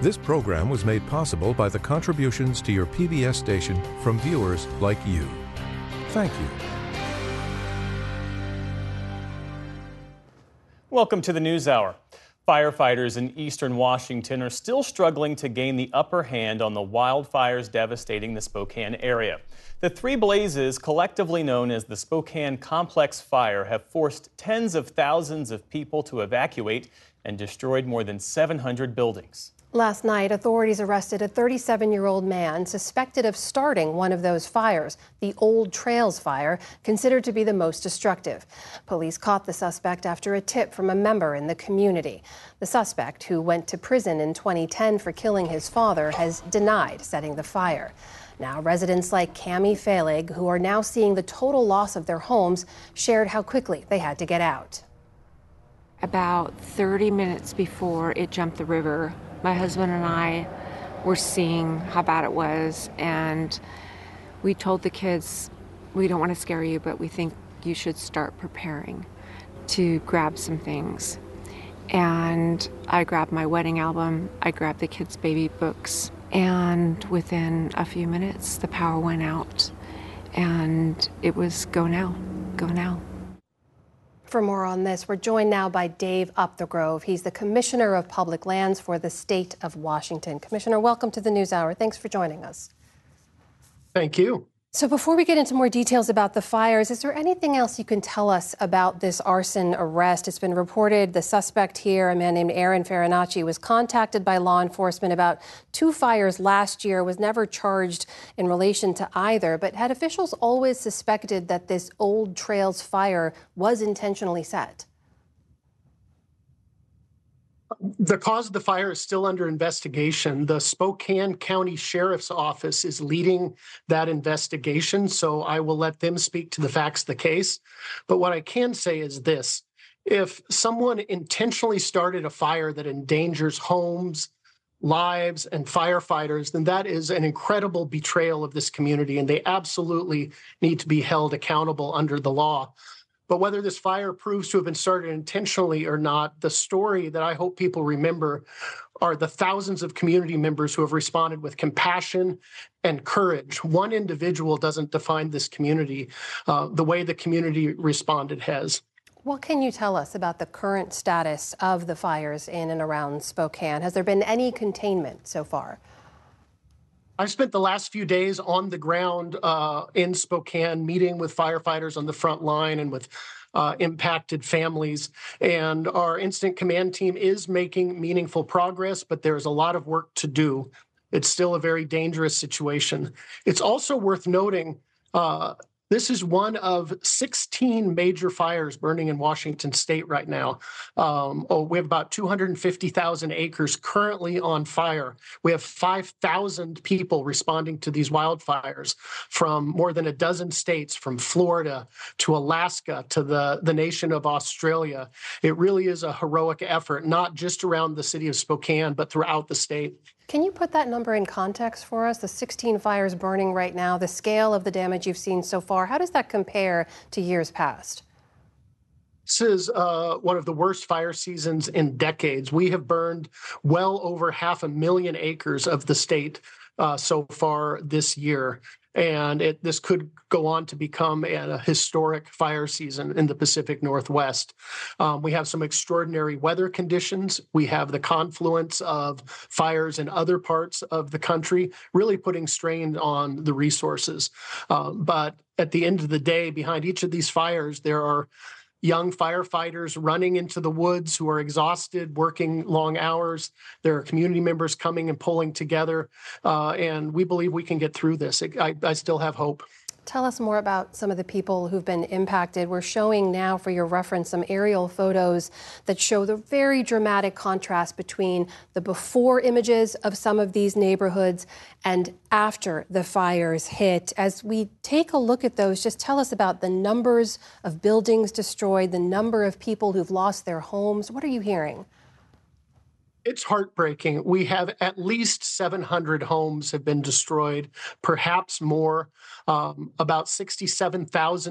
This program was made possible by the contributions to your PBS station from viewers like you. Thank you. Welcome to the NewsHour. Firefighters in eastern Washington are still struggling to gain the upper hand on the wildfires devastating the Spokane area. The three blazes, collectively known as the Spokane Complex Fire, have forced tens of thousands of people to evacuate and destroyed more than 700 buildings. Last night, authorities arrested a 37-year-old man suspected of starting one of those fires, the Old Trails Fire, considered to be the most destructive. Police caught the suspect after a tip from a member in the community. The suspect, who went to prison in 2010 for killing his father, has denied setting the fire. Now, residents like Cami Falig, who are now seeing the total loss of their homes, shared how quickly they had to get out. About 30 minutes before it jumped the river, my husband and I were seeing how bad it was, and we told the kids, we don't want to scare you, but we think you should start preparing to grab some things. And I grabbed my wedding album, I grabbed the kids' baby books, and within a few minutes, the power went out, and it was go now, go now. For more on this, we're joined now by Dave Upthegrove. He's the Commissioner of Public Lands for the state of Washington. Commissioner, welcome to the NewsHour. Thanks for joining us. Thank you. So before we get into more details about the fires, is there anything else you can tell us about this arson arrest? It's been reported the suspect here, a man named Aaron Farinacci, was contacted by law enforcement about 2 fires last year, was never charged in relation to either. But had officials always suspected that this Old Trails fire was intentionally set? The cause of the fire is still under investigation. The Spokane County Sheriff's Office is leading that investigation, so I will let them speak to the facts of the case. But what I can say is this: if someone intentionally started a fire that endangers homes, lives, and firefighters, then that is an incredible betrayal of this community, and they absolutely need to be held accountable under the law. But whether this fire proves to have been started intentionally or not, the story that I hope people remember are the thousands of community members who have responded with compassion and courage. One individual doesn't define this community. The way the community responded has. What can you tell us about the current status of the fires in and around Spokane? Has there been any containment so far? I've spent the last few days on the ground in Spokane, meeting with firefighters on the front line and with impacted families. And our incident command team is making meaningful progress, but there's a lot of work to do. It's still a very dangerous situation. It's also worth noting this is one of 16 major fires burning in Washington state right now. We have about 250,000 acres currently on fire. We have 5,000 people responding to these wildfires from more than a dozen states, from Florida to Alaska to the nation of Australia. It really is a heroic effort, not just around the city of Spokane, but throughout the state. Can you put that number in context for us? The 16 fires burning right now, the scale of the damage you've seen so far, how does that compare to years past? This is one of the worst fire seasons in decades. We have burned well over 500,000 acres of the state so far this year. And this could go on to become a historic fire season in the Pacific Northwest. We have some extraordinary weather conditions. We have the confluence of fires in other parts of the country, really putting strain on the resources. But at the end of the day, behind each of these fires, there are young firefighters running into the woods who are exhausted, working long hours. There are community members coming and pulling together, and we believe we can get through this. I still have hope. Tell us more about some of the people who've been impacted. We're showing now, for your reference, some aerial photos that show the very dramatic contrast between the before images of some of these neighborhoods and after the fires hit. As we take a look at those, just tell us about the numbers of buildings destroyed, the number of people who've lost their homes. What are you hearing? It's heartbreaking. We have at least 700 homes have been destroyed, perhaps more. About 67,000